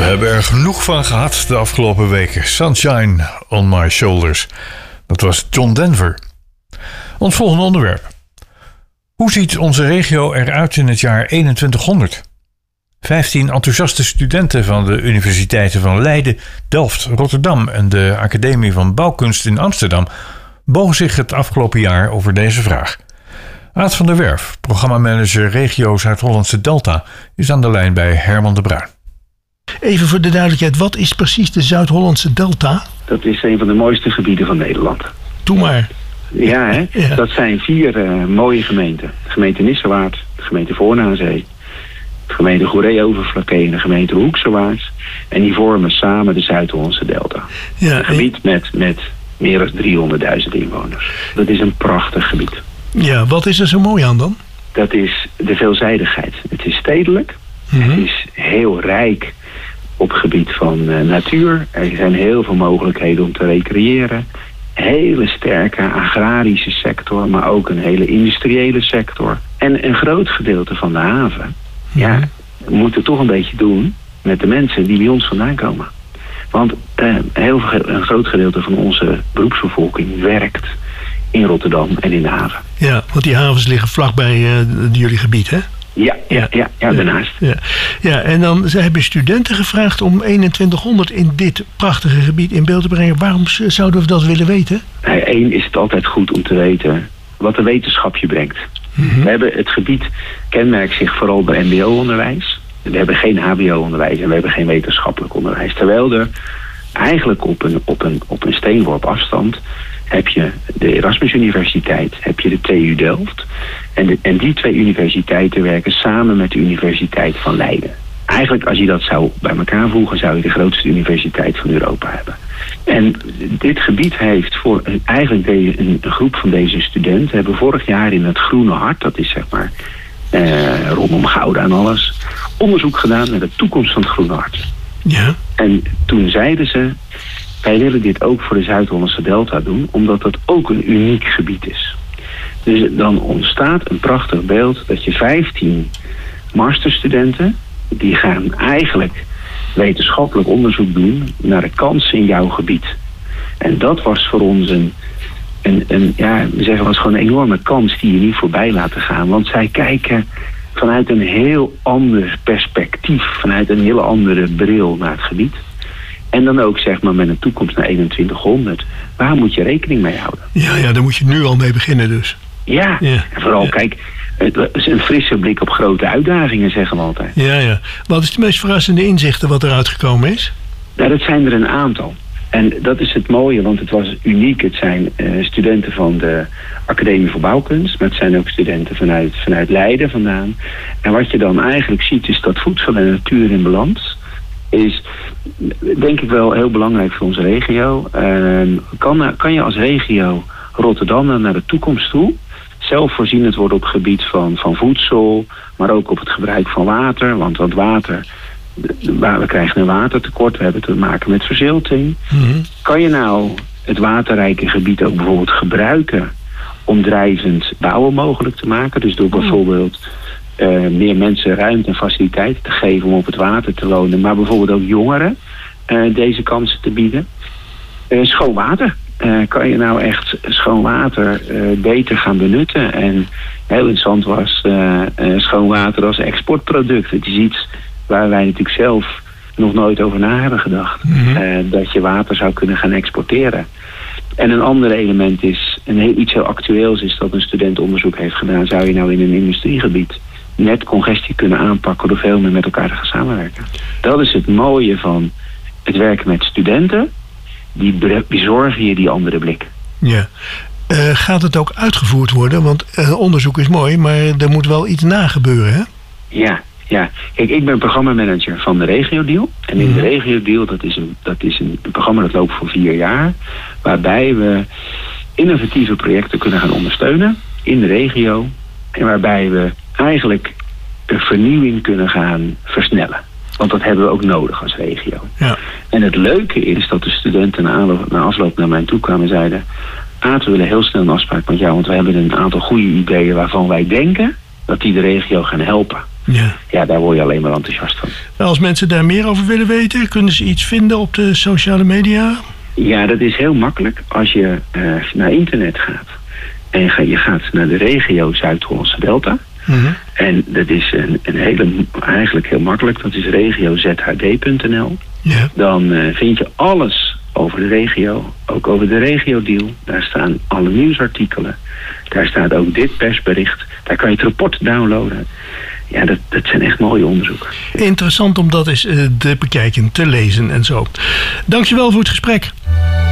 hebben er genoeg van gehad de afgelopen weken. Sunshine on my shoulders. Dat was John Denver. Ons volgende onderwerp. Hoe ziet onze regio eruit in het jaar 2100? 15 enthousiaste studenten van de universiteiten van Leiden, Delft, Rotterdam en de Academie van Bouwkunst in Amsterdam bogen zich het afgelopen jaar over deze vraag. Aad van der Werf, programmamanager regio Zuid-Hollandse Delta, is aan de lijn bij Herman de Bruin. Even voor de duidelijkheid, wat is precies de Zuid-Hollandse Delta? Dat is een van de mooiste gebieden van Nederland. Doe maar. Ja, hè? Ja. Dat zijn 4 mooie gemeenten. De gemeente Nissewaard, de gemeente Voornazee, de gemeente Goeree-Overflakkee en de gemeente Hoeksewaard. En die vormen samen de Zuid-Hollandse Delta. Ja, een gebied met meer dan 300.000 inwoners. Dat is een prachtig gebied. Ja, wat is er zo mooi aan dan? Dat is de veelzijdigheid. Het is stedelijk. Mm-hmm. Het is heel rijk op het gebied van natuur. Er zijn heel veel mogelijkheden om te recreëren. Hele sterke agrarische sector, maar ook een hele industriële sector. En een groot gedeelte van de haven. Ja, we moeten toch een beetje doen met de mensen die bij ons vandaan komen. Want een groot gedeelte van onze beroepsbevolking werkt in Rotterdam en in de haven. Ja, want die havens liggen vlakbij jullie gebied, hè? Ja, daarnaast. Ja, en dan hebben studenten gevraagd om 2100 in dit prachtige gebied in beeld te brengen. Waarom zouden we dat willen weten? Eén is het altijd goed om te weten wat de wetenschap je brengt. Mm-hmm. We hebben het gebied kenmerkt zich vooral bij mbo-onderwijs. We hebben geen hbo-onderwijs en we hebben geen wetenschappelijk onderwijs. Terwijl er eigenlijk op een steenworp afstand heb je de Erasmus Universiteit, heb je de TU Delft. En die 2 universiteiten werken samen met de Universiteit van Leiden. Eigenlijk als je dat zou bij elkaar voegen, zou je de grootste universiteit van Europa hebben. En dit gebied heeft voor eigenlijk een groep van deze studenten hebben vorig jaar in het Groene Hart, dat is zeg maar rondom Gouda en alles, onderzoek gedaan naar de toekomst van het Groene Hart. Ja. En toen zeiden ze, wij willen dit ook voor de Zuid-Hollandse Delta doen, omdat dat ook een uniek gebied is. Dus dan ontstaat een prachtig beeld dat je 15 masterstudenten, die gaan eigenlijk wetenschappelijk onderzoek doen naar de kansen in jouw gebied. En dat was voor ons was gewoon een enorme kans die je niet voorbij laten gaan. Want zij kijken vanuit een heel ander perspectief, vanuit een hele andere bril naar het gebied. En dan ook zeg maar met een toekomst naar 2100. Waar moet je rekening mee houden? Ja, daar moet je nu al mee beginnen dus. Ja. En vooral kijk, het is een frisse blik op grote uitdagingen, zeggen we altijd. Ja. Wat is de meest verrassende inzichten wat eruit gekomen is? Nou, dat zijn er een aantal. En dat is het mooie, want het was uniek. Het zijn studenten van de Academie voor Bouwkunst, maar het zijn ook studenten vanuit Leiden vandaan. En wat je dan eigenlijk ziet is dat voedsel en natuur in balans is, denk ik wel heel belangrijk voor onze regio. Kan je als regio Rotterdam dan naar de toekomst toe zelfvoorzienend worden op het gebied van voedsel, maar ook op het gebruik van water. Want water, we krijgen een watertekort, we hebben te maken met verzilting. Mm-hmm. Kan je nou het waterrijke gebied ook bijvoorbeeld gebruiken om drijvend bouwen mogelijk te maken? Dus door bijvoorbeeld meer mensen ruimte en faciliteiten te geven om op het water te wonen, maar bijvoorbeeld ook jongeren deze kansen te bieden. Schoon water. Kan je nou echt schoon water beter gaan benutten? En heel interessant was schoon water als exportproduct. Het is iets waar wij natuurlijk zelf nog nooit over na hebben gedacht. Mm-hmm. Dat je water zou kunnen gaan exporteren. En een ander element is, iets heel actueels is dat een student onderzoek heeft gedaan. Zou je nou in een industriegebied net congestie kunnen aanpakken door veel meer met elkaar te gaan samenwerken? Dat is het mooie van het werken met studenten. Die bezorgen je die andere blik. Ja. Gaat het ook uitgevoerd worden? Want onderzoek is mooi, maar er moet wel iets na gebeuren, hè? Ja. Kijk, ik ben programmamanager van de RegioDeal. En in de RegioDeal, dat is een programma dat loopt voor 4 jaar. Waarbij we innovatieve projecten kunnen gaan ondersteunen in de regio. En waarbij we eigenlijk een vernieuwing kunnen gaan versnellen. Want dat hebben we ook nodig als regio. Ja. En het leuke is dat de studenten na afloop naar mij toe kwamen en zeiden: Aad, we willen heel snel een afspraak met jou, want we hebben een aantal goede ideeën waarvan wij denken dat die de regio gaan helpen. Ja, daar word je alleen maar enthousiast van. Als mensen daar meer over willen weten, kunnen ze iets vinden op de sociale media? Ja, dat is heel makkelijk. Als je naar internet gaat en je gaat naar de regio Zuid-Hollandse Delta. En dat is eigenlijk heel makkelijk. Dat is regiozhd.nl. Ja. Dan vind je alles over de regio. Ook over de regio-deal. Daar staan alle nieuwsartikelen. Daar staat ook dit persbericht. Daar kan je het rapport downloaden. Ja, dat zijn echt mooie onderzoeken. Interessant om dat eens te bekijken, te lezen en zo. Dankjewel voor het gesprek.